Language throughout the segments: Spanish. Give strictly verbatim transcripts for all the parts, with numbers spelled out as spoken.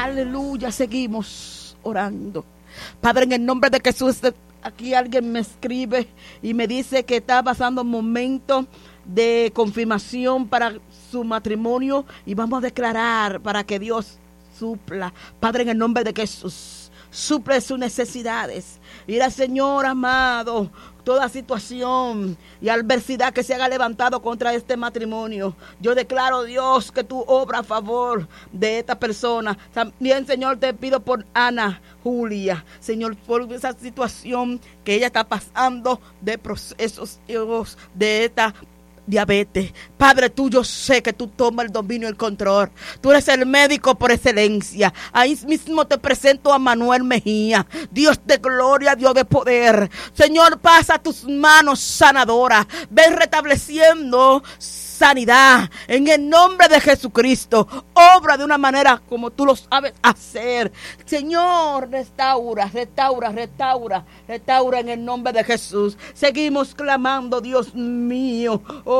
Aleluya, seguimos orando. Padre, en el nombre de Jesús, aquí alguien me escribe y me dice que está pasando un momento de confirmación para su matrimonio y vamos a declarar para que Dios supla. Padre, en el nombre de Jesús, suple sus necesidades. Mira, Señor amado, toda situación y adversidad que se haga levantado contra este matrimonio, yo declaro, Dios, que tú obras a favor de esta persona. También, Señor, te pido por Ana Julia, Señor, por esa situación que ella está pasando de procesos, Dios, de esta diabetes. Padre, tú, yo sé que tú tomas el dominio y el control. Tú eres el médico por excelencia. Ahí mismo te presento a Manuel Mejía, Dios de gloria, Dios de poder. Señor, pasa tus manos sanadoras. Ven restableciendo sanidad en el nombre de Jesucristo. Obra de una manera como tú lo sabes hacer. Señor, restaura, restaura, restaura, restaura en el nombre de Jesús. Seguimos clamando, Dios mío.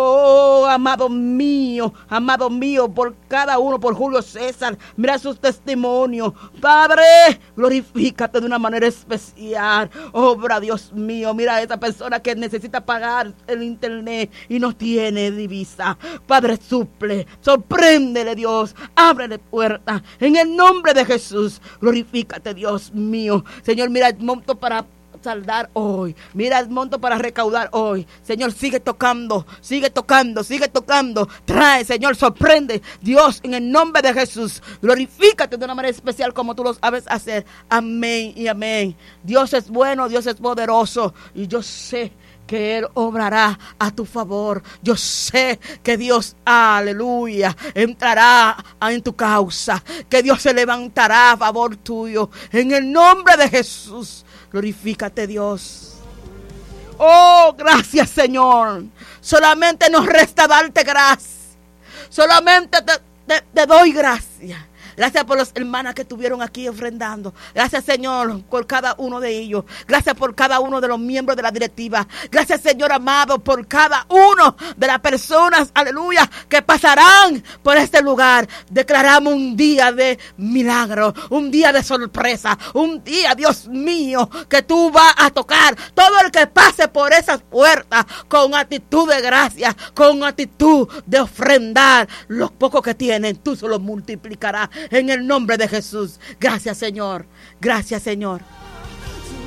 Oh, amado mío, amado mío, por cada uno, por Julio César. Mira sus testimonios. Padre, glorifícate de una manera especial. Obra, Dios mío. Mira a esa persona que necesita pagar el internet y no tiene divisa. Padre, suple, sorpréndele, Dios, ábrele puerta en el nombre de Jesús. Glorifícate, Dios mío. Señor, mira el monto para saldar hoy, mira el monto para recaudar hoy. Señor, sigue tocando, sigue tocando, sigue tocando. Trae, Señor, sorprende, Dios, en el nombre de Jesús. Glorifícate de una manera especial como tú lo sabes hacer. Amén y amén. Dios es bueno, Dios es poderoso y yo sé que Él obrará a tu favor. Yo sé que Dios, aleluya, entrará en tu causa, que Dios se levantará a favor tuyo. En el nombre de Jesús, glorifícate, Dios. Oh, gracias, Señor. Solamente nos resta darte gracias. Solamente te, te, te doy gracias. Gracias por las hermanas que estuvieron aquí ofrendando. Gracias, Señor, por cada uno de ellos. Gracias por cada uno de los miembros de la directiva. Gracias, Señor amado, por cada uno de las personas, aleluya, que pasarán por este lugar. Declaramos un día de milagro, un día de sorpresa, un día, Dios mío, que tú vas a tocar todo el que pase por esas puertas con actitud de gracia, con actitud de ofrendar. Los pocos que tienen, tú se los multiplicarás. En el nombre de Jesús. Gracias, Señor. Gracias, Señor.